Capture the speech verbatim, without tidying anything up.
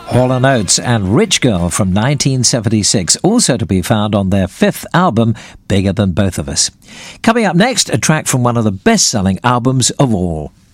Hall and Oates and Rich Girl from nineteen seventy-six, also to be found on their fifth album, Bigger Than Both of Us. Coming up next, a track from one of the best-selling albums of all.